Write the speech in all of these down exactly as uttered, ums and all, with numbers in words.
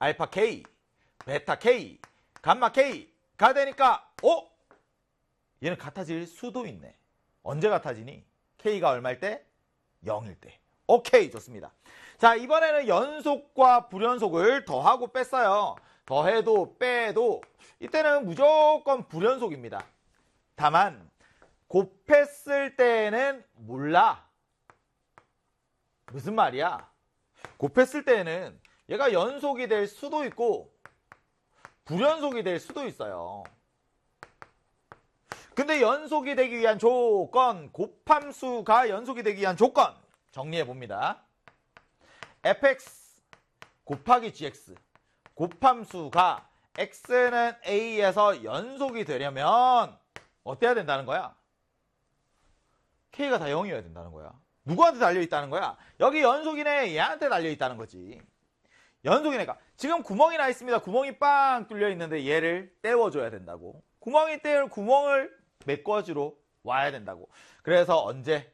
알파 K, 베타 K, 감마 K가 되니까 어? 얘는 같아질 수도 있네. 언제 같아지니? K가 얼마일 때? 영일 때. 오케이, 좋습니다. 자, 이번에는 연속과 불연속을 더하고 뺐어요. 더해도 빼도 이때는 무조건 불연속입니다. 다만 곱했을 때는 몰라. 무슨 말이야? 곱했을 때는 얘가 연속이 될 수도 있고 불연속이 될 수도 있어요. 근데 연속이 되기 위한 조건, 곱함수가 연속이 되기 위한 조건 정리해 봅니다. 에프엑스 곱하기 지엑스, 곱함수가 x는 a에서 연속이 되려면 어때야 된다는 거야? k가 다 영이어야 된다는 거야. 누구한테 달려있다는 거야? 여기 연속이네, 얘한테 달려있다는 거지. 연속이네가 지금 구멍이 나 있습니다. 구멍이 빵 뚫려 있는데 얘를 떼워줘야 된다고. 구멍이 떼울 구멍을 메꿔주러 와야 된다고. 그래서 언제?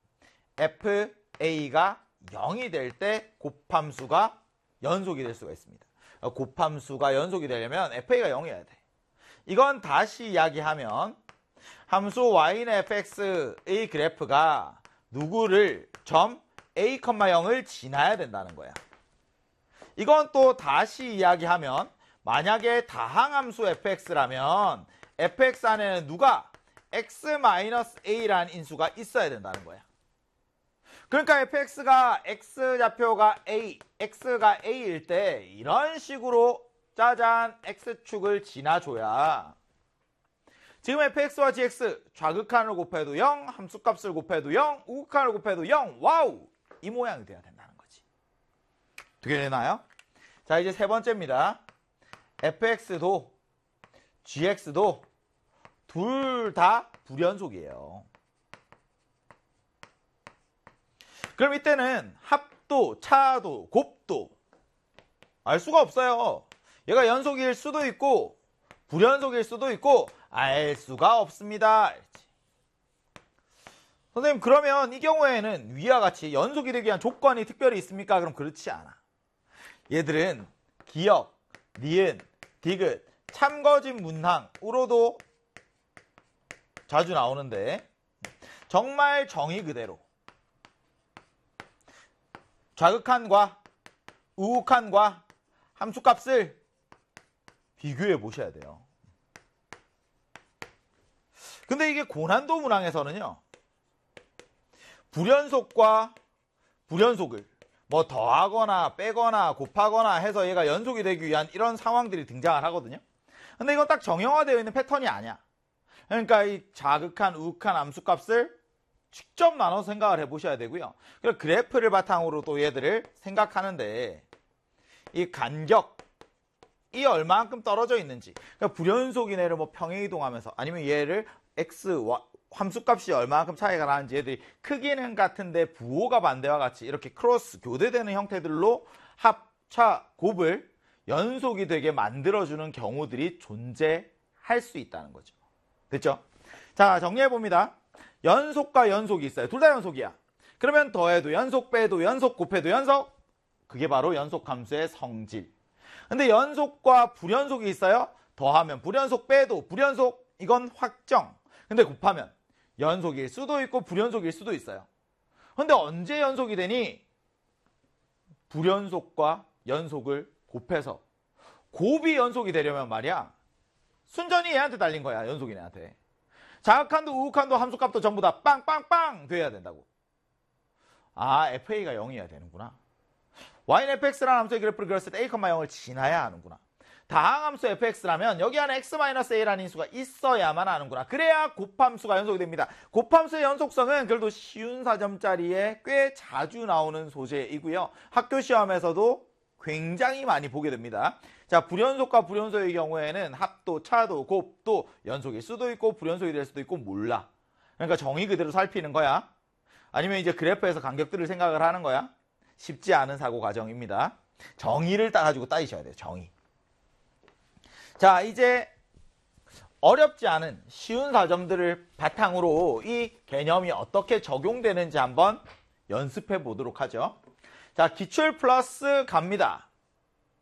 에프에이가 영이 될 때 곱함수가 연속이 될 수가 있습니다. 곱함수가 연속이 되려면 에프에이가 영이어야 돼. 이건 다시 이야기하면 함수 y는 fx의 그래프가 누구를 점 a, 영을 지나야 된다는 거야. 이건 또 다시 이야기하면 만약에 다항함수 fx라면 fx 안에는 누가 x-a라는 인수가 있어야 된다는 거야. 그러니까 fx가 x좌표가 a, x가 a일 때 이런 식으로 짜잔 x축을 지나줘야 지금 fx와 gx 좌극한을 곱해도 영, 함수값을 곱해도 영, 우극한을 곱해도 영, 와우! 이 모양이 돼야 된다는 거지. 어떻게 되나요? 자, 이제 세 번째입니다. fx도 gx도 둘 다 불연속이에요. 그럼 이때는 합도, 차도, 곱도 알 수가 없어요. 얘가 연속일 수도 있고 불연속일 수도 있고 알 수가 없습니다. 선생님, 그러면 이 경우에는 위와 같이 연속이 되기 위한 조건이 특별히 있습니까? 그럼 그렇지 않아. 얘들은 기역, 니은, 디귿, 참거진 문항으로도 자주 나오는데 정말 정의 그대로 좌극한과 우극한과 함수값을 비교해 보셔야 돼요. 근데 이게 고난도 문항에서는요, 불연속과 불연속을 뭐 더하거나 빼거나 곱하거나 해서 얘가 연속이 되기 위한 이런 상황들이 등장을 하거든요. 근데 이건 딱 정형화되어 있는 패턴이 아니야. 그러니까 이 좌극한, 우극한 함수값을 직접 나눠서 생각을 해보셔야 되고요. 그리고 그래프를 바탕으로 또 얘들을 생각하는데 이 간격이 얼마만큼 떨어져 있는지, 그러니까 불연속이네를 뭐 평행이동하면서 아니면 얘를 x, 함수값이 얼마만큼 차이가 나는지 얘들이 크기는 같은데 부호가 반대와 같이 이렇게 크로스, 교대되는 형태들로 합, 차, 곱을 연속이 되게 만들어주는 경우들이 존재할 수 있다는 거죠. 됐죠? 자, 정리해봅니다. 연속과 연속이 있어요. 둘 다 연속이야. 그러면 더해도 연속, 빼도 연속, 곱해도 연속. 그게 바로 연속함수의 성질. 근데 연속과 불연속이 있어요. 더하면 불연속, 빼도 불연속. 이건 확정. 근데 곱하면 연속일 수도 있고 불연속일 수도 있어요. 근데 언제 연속이 되니? 불연속과 연속을 곱해서 곱이 연속이 되려면 말이야, 순전히 얘한테 달린 거야. 연속인 애한테. 좌극한도 우극한도 함수값도 전부 다 빵빵빵 돼야 된다고. 아, 에프에이가 영이어야 되는구나. y는 fx라는 함수의 그래프를 그렸을 때 a, 영을 지나야 하는구나. 다항함수 fx라면 여기 안에 x-a라는 인수가 있어야만 하는구나. 그래야 곱함수가 연속이 됩니다. 곱함수의 연속성은 그래도 쉬운 사 점짜리에 꽤 자주 나오는 소재이고요. 학교 시험에서도 굉장히 많이 보게 됩니다. 자, 불연속과 불연속의 경우에는 합도, 차도, 곱도 연속일 수도 있고 불연속이 될 수도 있고 몰라. 그러니까 정의 그대로 살피는 거야. 아니면 이제 그래프에서 간격들을 생각을 하는 거야. 쉽지 않은 사고 과정입니다. 정의를 따가지고 따지셔야 돼요. 정의. 자, 이제 어렵지 않은 쉬운 사점들을 바탕으로 이 개념이 어떻게 적용되는지 한번 연습해 보도록 하죠. 자, 기출 플러스 갑니다.